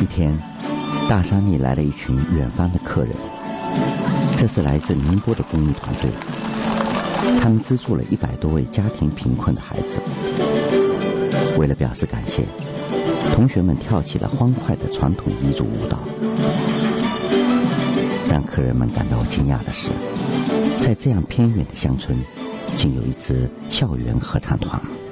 天，大山里来了一群远方的客人，这是来自宁波的公益团队，他们资助了100多位家庭贫困的孩子。为了表示感谢，同学们跳起了欢快的传统彝族舞蹈。让客人们感到惊讶的是，在这样偏远的乡村，竟有一支校园合唱团。